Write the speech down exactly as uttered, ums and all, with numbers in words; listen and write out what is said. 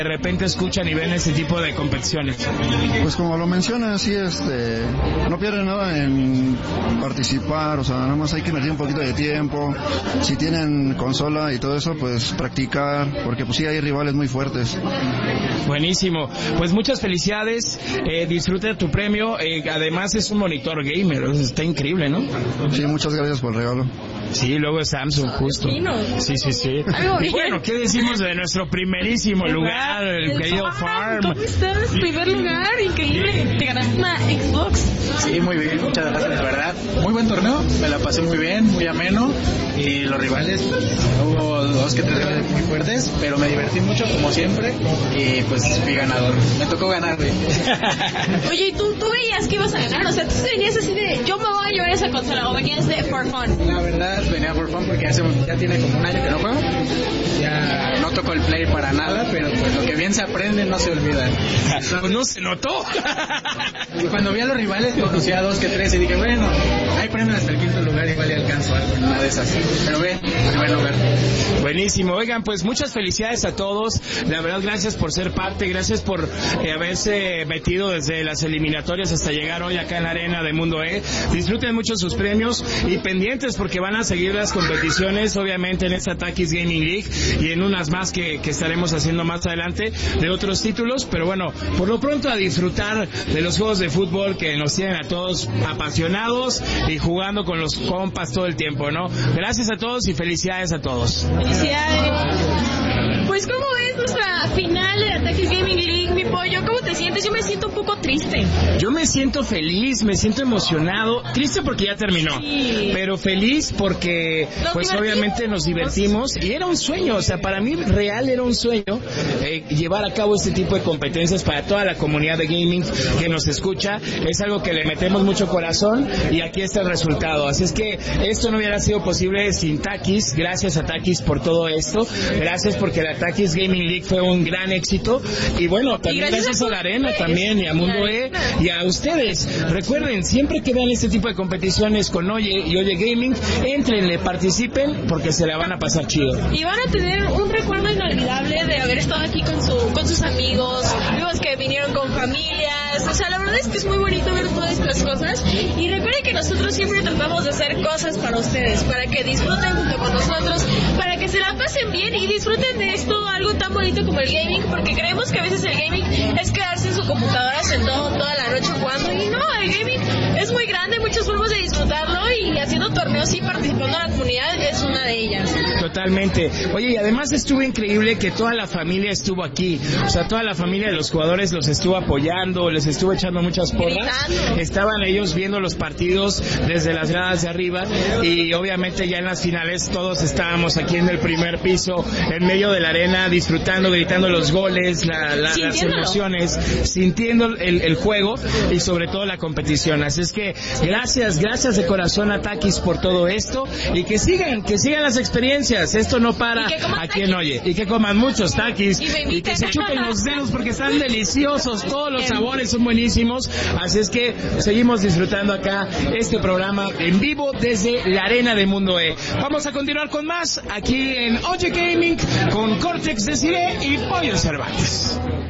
de repente escuchan y ven ese tipo de competiciones? Pues como lo menciona, sí, este, no pierden nada en participar, o sea, nada más hay que invertir un poquito de tiempo. Si tienen consola y todo eso, pues practicar, porque pues sí hay rivales muy fuertes. Buenísimo, pues muchas felicidades, eh, disfruta tu premio, eh, además es un monitor gamer, está increíble, ¿no? Sí, muchas gracias por el regalo. Sí, luego es Samsung, justo. Sí, sí, sí. Y bueno, ¿qué decimos de nuestro primerísimo lugar, el querido Farm? ¿Cómo estás? Primer lugar, increíble. Te ganaste una Xbox. Sí, muy bien, muchas gracias, de verdad. Muy buen torneo, me la pasé muy bien, muy ameno. Y los rivales, hubo dos que tres rivales muy fuertes, pero me divertí mucho, como siempre. Y pues fui ganador. Me tocó ganar, güey. Oye, ¿y tú, tú veías que ibas a ganar? O sea, tú venías así de, yo me voy a llevar esa consola, o venías de for fun. La verdad, venía por fun porque hace, ya tiene como un año que no juego. Ya no toco el play para nada, pero pues lo que bien se aprende no se olvida. Pues no se notó. Cuando vi a los rivales conocí a dos que tres y dije, bueno, hay premios hasta el quinto lugar, igual y alcanzo algo en una de esas. Pero ven, primer lugar. Buenísimo, oigan, pues muchas felicidades a todos. La verdad, gracias por ser parte, gracias por eh, haberse metido desde las eliminatorias hasta llegar hoy acá en la arena de Mundo E. Disfruten mucho sus premios y pendientes porque van a seguir las competiciones, obviamente en esta Takis Gaming League y en unas más que, que estaremos haciendo más adelante de otros títulos, pero bueno, por lo pronto a disfrutar de los juegos de fútbol que nos tienen a todos apasionados y jugando con los compas todo el tiempo, ¿no? Gracias a todos y felicidades a todos. Felicidades. Pues, ¿cómo ves nuestra final de la Takis Gaming League, mi pollo? ¿Cómo te sientes? Yo me siento un poco triste. Yo me siento feliz, me siento emocionado, triste porque ya terminó, sí. Pero feliz porque nos pues divertimos. Obviamente nos divertimos y era un sueño, o sea, para mí real era un sueño eh, llevar a cabo este tipo de competencias para toda la comunidad de gaming que nos escucha, es algo que le metemos mucho corazón y aquí está el resultado, así es que esto no hubiera sido posible sin Takis, gracias a Takis por todo esto, gracias porque la Takis Gaming League fue un gran éxito y bueno, también gracias, gracias a, a la arena también y a Mundo E y a ustedes. Recuerden, siempre que vean este tipo de competiciones con Oye y Oye Gaming, entrenle, participen porque se la van a pasar chido. Y van a tener un recuerdo inolvidable de haber estado aquí con su con sus amigos, vimos que vinieron con familias, o sea, la verdad es que es muy bonito ver todas estas cosas y recuerden que nosotros siempre tratamos de hacer cosas para ustedes, para que disfruten junto con nosotros, para que se la pasen bien y disfruten de esto, algo tan bonito como el gaming, porque creemos que a veces el gaming es quedarse en su computadora sentado toda la noche jugando y no, el gaming es muy grande, muchas formas de disfrutarlo y haciendo torneos y participando en la comunidad es una de ellas. Totalmente. Oye, y además estuvo increíble que toda la familia estuvo aquí, o sea, toda la familia de los jugadores los estuvo apoyando, les estuvo echando muchas porras, gritando. Estaban ellos viendo los partidos desde las gradas de arriba y obviamente ya en las finales todos estábamos aquí en el primer piso, en medio de la arena, disfrutando, gritando los goles, la, la, las emociones, sintiendo el, el juego y sobre todo la competición. Así es que gracias, gracias de corazón a Takis por todo esto y que sigan, que sigan las experiencias. Esto no para a quien oye. Y que coman muchos Takis y, y que se chupen los dedos porque están deliciosos. Todos los sabores son buenísimos. Así es que seguimos disfrutando acá este programa en vivo desde la arena de Mundo E. Vamos a continuar con más aquí en Oye Gaming con Cortex de Cire y Pollo Cervantes.